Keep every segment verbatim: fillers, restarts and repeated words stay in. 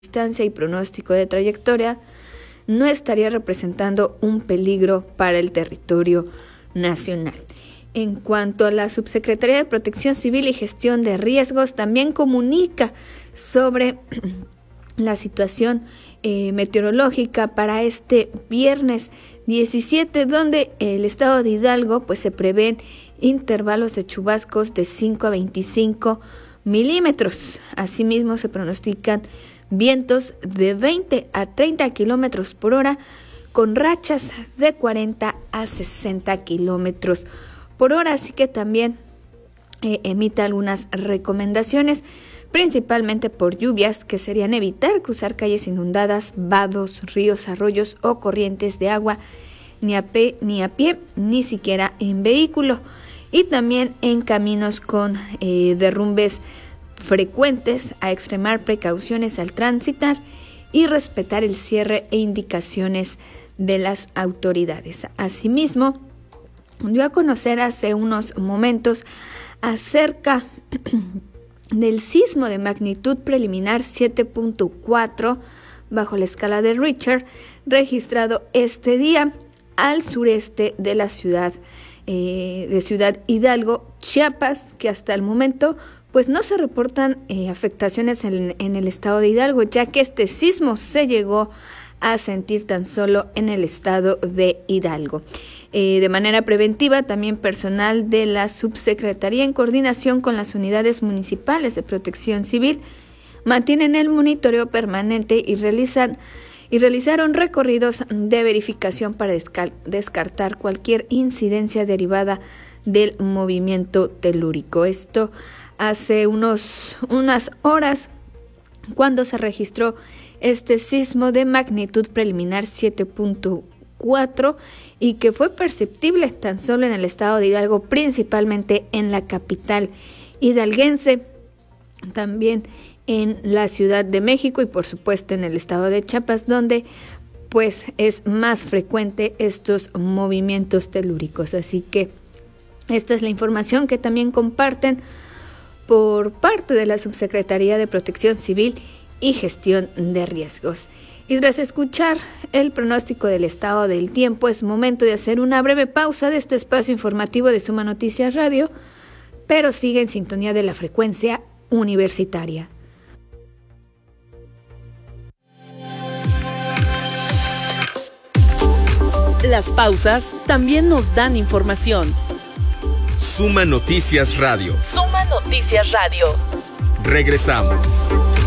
distancia y pronóstico de trayectoria, no estaría representando un peligro para el territorio nacional. En cuanto a la Subsecretaría de Protección Civil y Gestión de Riesgos, también comunica sobre la situación eh, meteorológica para este viernes diecisiete, donde el estado de Hidalgo pues se prevén intervalos de chubascos de cinco a veinticinco milímetros. Asimismo, se pronostican vientos de veinte a treinta kilómetros por hora, con rachas de cuarenta a sesenta kilómetros por hora. Así que también eh, emite algunas recomendaciones, principalmente por lluvias, que serían evitar cruzar calles inundadas, vados, ríos, arroyos o corrientes de agua, ni a pie, ni a pie, ni siquiera en vehículo, y también en caminos con eh, derrumbes frecuentes, a extremar precauciones al transitar y respetar el cierre e indicaciones de las autoridades. Asimismo, dio a conocer hace unos momentos acerca del sismo de magnitud preliminar siete punto cuatro bajo la escala de Richter, registrado este día al sureste de la ciudad eh, de Ciudad Hidalgo, Chiapas, que hasta el momento pues no se reportan eh, afectaciones en, en el estado de Hidalgo, ya que este sismo se llegó a sentir tan solo en el estado de Hidalgo. Eh, de manera preventiva, también personal de la Subsecretaría, en coordinación con las unidades municipales de protección civil, mantienen el monitoreo permanente y realizan y realizaron recorridos de verificación para desca- descartar cualquier incidencia derivada del movimiento telúrico. Esto hace unos, unas horas, cuando se registró este sismo de magnitud preliminar siete punto cuatro y que fue perceptible tan solo en el estado de Hidalgo, principalmente en la capital hidalguense, también en la Ciudad de México y por supuesto en el estado de Chiapas, donde pues es más frecuente estos movimientos telúricos. Así que esta es la información que también comparten por parte de la Subsecretaría de Protección Civil y Gestión de Riesgos. Y tras escuchar el pronóstico del estado del tiempo, es momento de hacer una breve pausa de este espacio informativo de Suma Noticias Radio, pero sigue en sintonía de la frecuencia universitaria. Las pausas también nos dan información. Suma Noticias Radio. Suma Noticias Radio. Regresamos.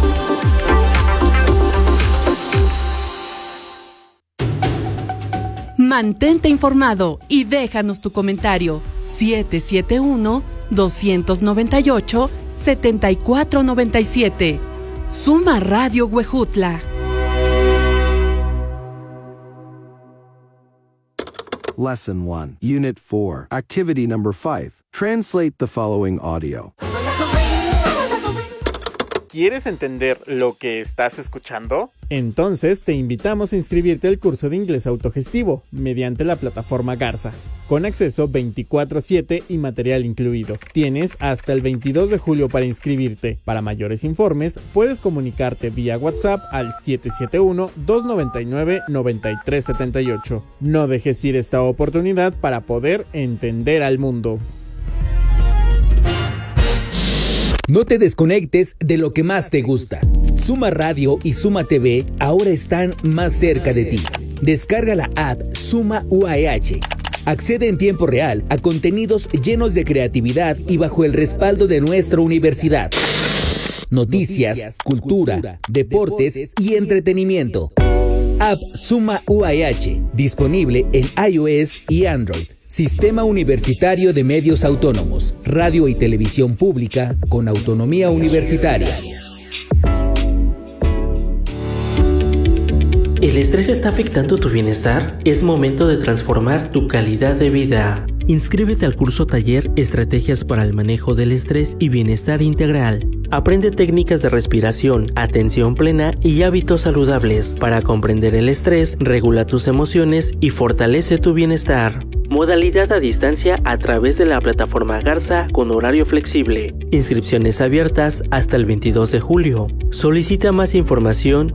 Mantente informado y déjanos tu comentario. siete siete uno, dos nueve ocho, siete cuatro nueve siete. Suma Radio Huejutla. Lesson one, Unit four, Activity number five. Translate the following audio. ¿Quieres entender lo que estás escuchando? Entonces te invitamos a inscribirte al curso de inglés autogestivo mediante la plataforma Garza, con acceso veinticuatro siete y material incluido. Tienes hasta el veintidós de julio para inscribirte. Para mayores informes, puedes comunicarte vía WhatsApp al siete siete uno, dos nueve nueve, nueve tres siete ocho. No dejes ir esta oportunidad para poder entender al mundo. No te desconectes de lo que más te gusta. Suma Radio y Suma T V ahora están más cerca de ti. Descarga la app Suma U A H. Accede en tiempo real a contenidos llenos de creatividad y bajo el respaldo de nuestra universidad. Noticias, cultura, deportes y entretenimiento. App Suma U A H, disponible en iOS y Android. Sistema Universitario de Medios Autónomos, radio y televisión pública con autonomía universitaria. ¿El estrés está afectando tu bienestar? Es momento de transformar tu calidad de vida. Inscríbete al curso taller Estrategias para el manejo del estrés y bienestar integral. Aprende técnicas de respiración, atención plena y hábitos saludables para comprender el estrés, regula tus emociones y fortalece tu bienestar. Modalidad a distancia a través de la plataforma Garza con horario flexible. Inscripciones abiertas hasta el veintidós de julio. Solicita más información